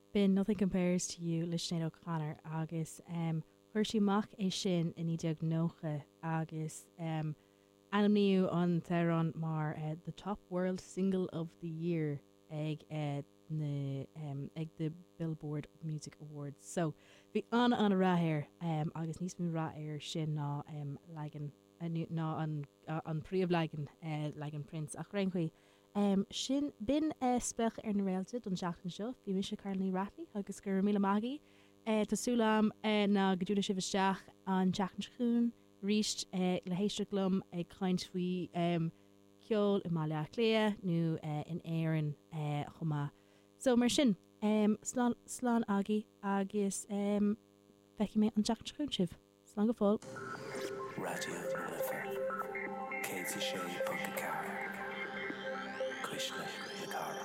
Bin nothing compares to you, Sinead O'Connor, agus chuir mac é sin in idiag nócha agus animníú an Theron mar the top world single of the year ag the Billboard Music Awards. So bhí an rathir agus níos mú rathir sin ná legan ná an príomh legan Prince ach rain chuí sin bin spech na réalte don seachtain seo bhí mi se Carolyn Ratley agus gur míle magí Tásúlam na goúna si bhisteach an teachtain chuún ríist le héistelumm ag caint faoi ceol I máile clia nó in éan chumá. So mar sin slán agé agus feici mé an teachtain chuún sibh. Slán go fáil. Radio Katie Shea Punkacar Krishna Yakara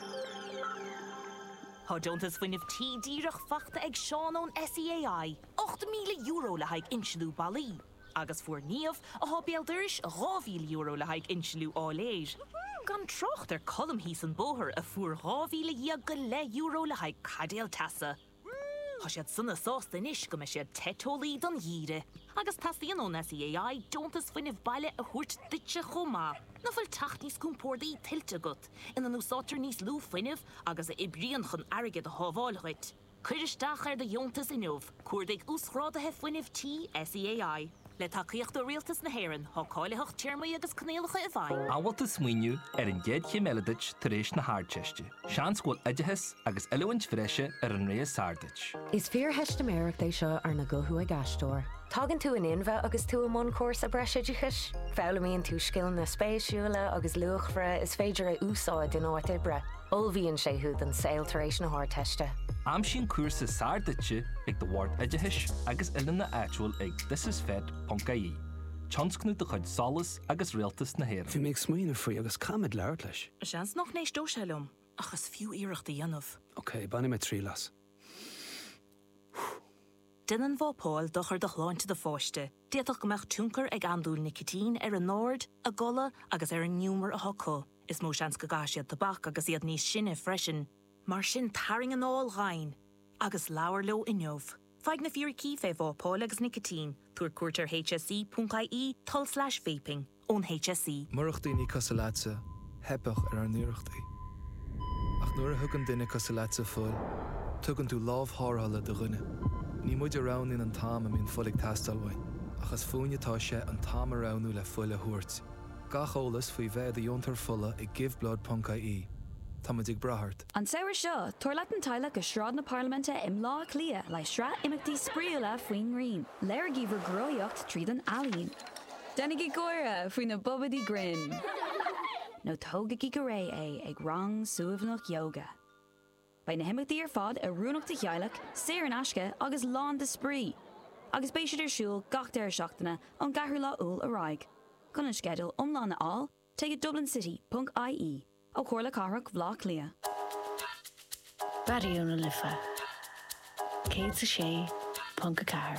Tá Jonas fuineh tídíireach fachta ag Seán ón SEAI €8,000 le haig insilú balí. Agus fuair níomh a hábéaldiris €2,000 le haig insilú áléir. Gan trocht colm hís an bóthir a fuair €2,000 go le le haig cadéal tasa. Tá siad sunna sásta inis go me siad tetólaí don dhíre. Agus tasaíon ón SEAI Jonas fuineh baile a thuirt duite chomá. Na fuil tacht níos cúmpórdaí tiltte gut, ina núsátar níos lú fuineh agus a ibríon chun airgid a hábháilchuit. Cuiristeach ar de Jonas inmh, cuairdaigh úsrádathe fuineh tí SEAI. Le takeíocht do rialtas na hÉireann, hácáileach tíormaí agus cnéalacha I bhain. Áhálta smaoinniú an 10 meilidit tar éis na háirteiste. Sean scóil idithas agus eilehhaint freise an réas sardait. Is fear heistaméric é seo ar na gothú ag gastóir. Tágann tú an inbheith agus tú am córs a breisiideachas. Fálamíonn tú scill na spéisiúla agus luachfra is féidir a úsáid in áit ibre. Olbhíonn sé húd an saoil tar éis na háirteiste. Am sin cuasa sardaitse ag do bhhart idithis agus ilan na actual ag thisisfed.ie. Chanscnú do chuid solas agus rialtas na hÉireann. Bhí méid smaoineh faoi agus camid leir leis. Seans noch nééis dóiselumm, achas fiú iireachta dhéanamh. Ok, banna mé trí las. Dinan bhópáil dochar do chláinte de fáiste. Déadach go meach túncar ag andúil nicotín ar an nóir, a gola agus ar an númar a hocó. Is mó seans go gáisiad tabach agus iad níos sinne freisin. Mar sin taring an áil ghain, agus leabhar leo inneomh. Feig na fíor cí fé bhópáil agus nicotín, tuair cuairtear HSE.ie /vaping ón HSE. Murachtaí cosa láitse, hebach ar an nuirechtaí. Ach nuair a thugann duine cosa láitse fuil, tugann tú lámhthárthala do dhuine. Ní muid arán in an táim am íon fulig tastalhain, achas fúinetá sé an táim aránú le fuil a thuirt. Gacholalas faoi bheith a diontar fulla I giveblood.ie. Támuid brathart. An saoir seo, tuair leat an taile go sráid na Parliamente im lá clia le sra imeachtaí spríola faoin rion. Léir gíomhar groíocht tríd an alíonn. Dennig I gcóire faoin na bobadí grin. nó tógaí go ré é ag rang suamhnach yoga. Ba na himimeachtaí ar fad a rúnachta chealaach, séar an asce agus lán de sprí. Agus béisiad ar siúil gach deir seachtainna an gcathrú lá úl a raig. Chun an sceadúil omlána á, teige dublincity.ie. ó chuirla carach bhlach lia. Radio na Lifa. Céad sa sé, Punkacar.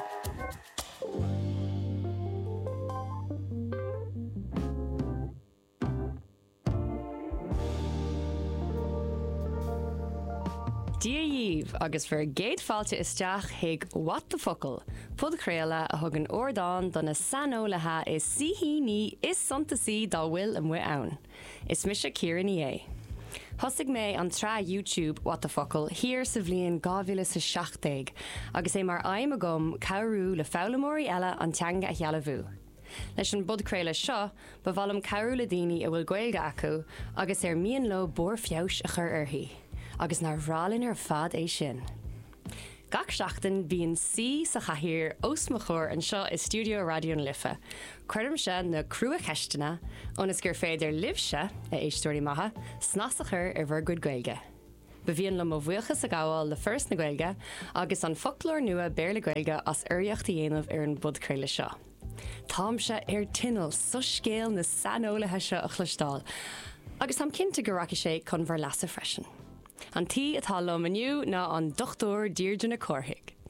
Díomh agus for géad fáilte isteach hiag What the Focal. Pud créala a thug an ordáin donna sanolaithe is sihíní is suntasí dá bhfuil an mu ann. Is mis Ciaran é. Thosig mé an trá YouTube What the Focal hir sa bhliain 2017 agus é mar aim a gom cabhrú le fálamóirí eile an teanga a chealamhú. Leis an budcréile seo, ba bhfuilm cabhrú le daoine a bhfuil gaeilge acu agus mian lo bór fios a chur orthaí. Agus nar bhrálinn ar fad é sin. Gach seachtain bhíonn sí sa chathír osmachóir an seo is Studio Radio na Lifa. Cuirm se na crua cheistena, ónas gur féidir libse a éistóirí maithe, snasachar ar bhar gud gaeilge. Ba bhíonn le mo bhuachas a gáil le first na gaeilge agus an folklór nua béir le gaeilge as iariocht a dhéanamh ar an budcréile seo. Tám se ar tinal so scéal na sanolaithe seo a chluistáil, agus am cinnte go raci sé chun bhar leasa freisin. An tí atá lom aniu ná an dochtúir Deirdre na Corthaig.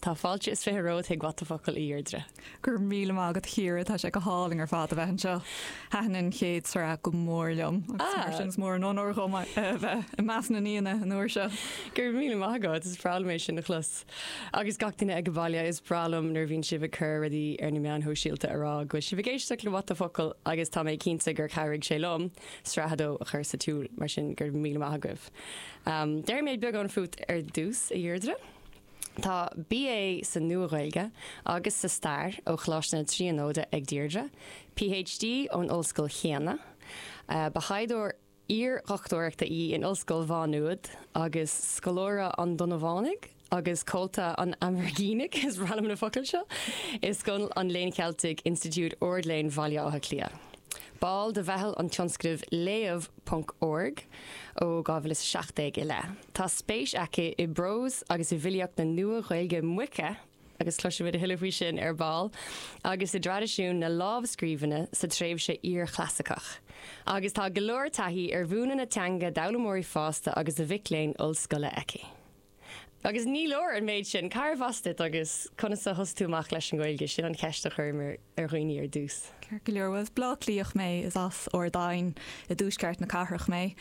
tá fáilte is féród ag wat focail íirdre. Gur míle mágad chiaad tá sé go háling ar fád a bheitn seo hean chéad sa go mórlumm sin mór an óir go bheith i meas na níana an uair seo. Gur míle mágad is braméis sin na chlus. Agus gachtainine ag bhhaile is bralam nar bhín sibh chur í ar na meán hóisiíalta ará, go si bhgéisteach le wat focail agus tá méid cinnta gur chairigh sé lom strahadó a chur sa túúl mar sin gur míle mágah. Deir méid beag an fút ar dús a dhéirdre. Tá BA san nuaghilge agus sa stair ó chláisna tríanóide ag Deirdre, PhD ón Ollscoil Chéanna, ba chaidúir íorachtóireachta í in Ollscoil Bhánuad agus scolóra an Donabhánig agus cóta an Amergínic is ranam na focail seo, is gon an Léin Celtic Institute Ordléin Bhaile Átha Clia. Ball de bhehel an tionscrib léamh.org ó gábhfuil 16 i le. Tá spéis aici I bros agus I bhiliacht na nua ghaeilge muice agus cloisiid a hiilehí sin ar ball, agus I tradiisiún na lábhscríbhanna sa tréimh sé íorchlasacach. Agus tá golóir taithí ar bhúna na teanga dalamóí fásta agus a bhicléin Ollscoile aici. Agus ní leir an méid sin carhhastit agus chuna sa hosúach leis an ghilge sin an ceiste chuirmar ar roioine ar dús. Ceir go leor bhfuil blachlíoch mé is as ordáin I dúsceart na carthach mé.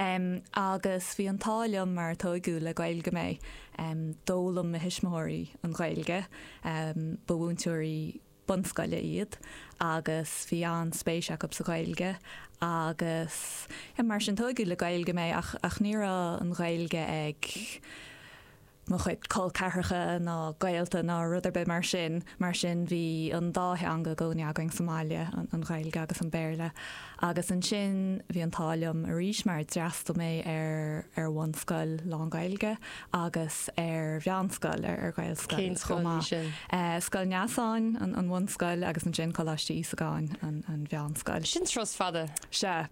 Agus bhí an táliam mar tóigú le gailge mé dólam na hisismóirí an gailge bhúntúirí bunscoile iad agus bhí an spéisiach up sa gailge agus mar sin tóigú le gailge mé ach níra an gailge ag mo chuid col carthacha ná gailta ná ruidir be mar sin bhí an dáthe anga gcóine againn Somália an gailge agus an béirle agus an sin bhí an táliam a ríis mar dreasta mé ar bhanscoil lán gailge agus ar bheanscoil ar gailscoil chomá. Scoil neasáin an bhanscoil agus an sin choláistí sagáin an bheanscoil. Sin tros fada? Se,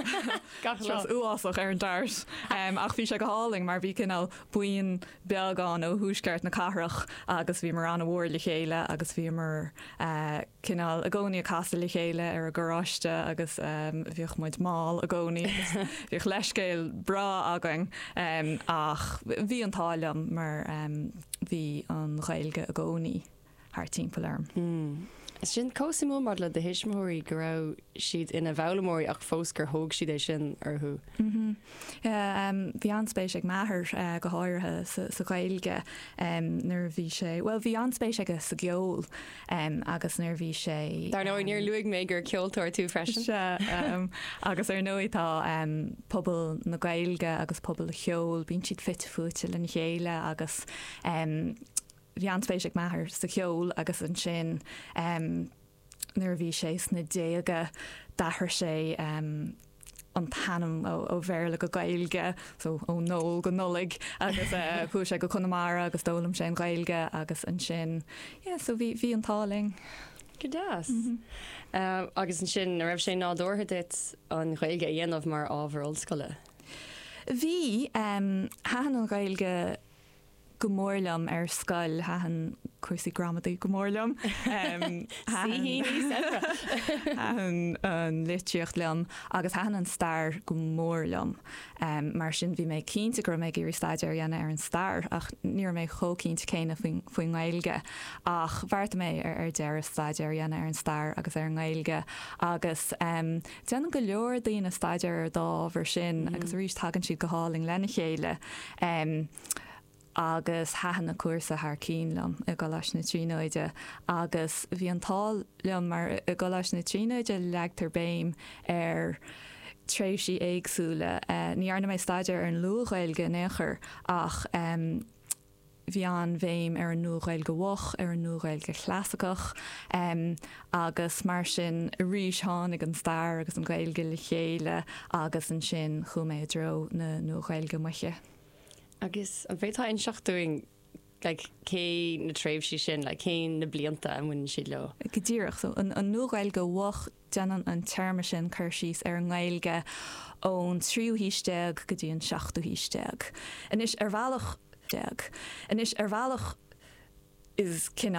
tros uásach ar an dairt. Ach bhí sé go háling mar bhí cinál buin beagán ó thuúsceart na carthach agus bhí mar an bhór le chéile agus bhí mar cinál a gcónaí a casa le chéile ar a goráiste agus bhíoh muid máil a gcónaí bhíoh leiscéil bra againn ach bhí an táliam mar bhí an ghailge a gcónaí thar timpealarm. Sin cósimú mar le de hisismóirí go raibh siad ina bhelamóirí ach fós gur thóg siad é sin arthú. Bhí anspéis ag maithir go háirithe sa gailge nar bhí sé, well bhí anspéis ag sa geol agus nar bhí sé. Dar nó níor luigh mé gur ceoltóir tú freisin? Agus ar nóítá pobl na gailge agus pobl cheol, bíonn siad fit fuúte le chéile agus bhí anspéis ag maithir sa cheol agus an sin nuair bhí sé sna déige dahar sé an tanam ó bhéirla go gailge so ó nóil go nolig agus chu sé go Connemara agus dólam sé an gailge agus an sin so bhí an táling. Go das. Agus an sin a raibh sé nádortha dit an gailge dhéanamh mar ábhar Ollscoile. Bhí hahan an gailge go mórlam ar scoil hahan cuasaí gramadaí go mórlam hahan an litríocht liom agus hahan an stair go mórlam mar sin bhí mé cínta gur mé gurí staidir dhéanana ar an stair ach níor mé chócínta céine faoin gailge ach bharta mé ar deir staidir dhéanana ar an stair agus ar an gailge agus dean go leor daoine staidir dá bhar sin agus rís tagann siad go háling lena chéile agus hahan na cuasa th cílam I go leis na tríóide agus bhí an táliam mar I go leis na tríóide leagtar béim ar tréimhsí éagsúla níarna mé staidir ar an luaghilge néchar ach bhí an bhéim ar an nuaghilge mhoch ar an nuaghilge chlasacach agus mar sin rísán ag an stair agus an gailge le chéile agus an sin chumé dro na nuaghilge muiche. Agus an bhétá in seachúing cé na tréimhsí sin le cé na blianta an bhain siad le. Go ddíireach so an nuaghilge mhoch deanan an terma sin chuir síos ar an gailge ón 3 híisteag go dtí an 7 híisteag. Inis ar bhealach is cinál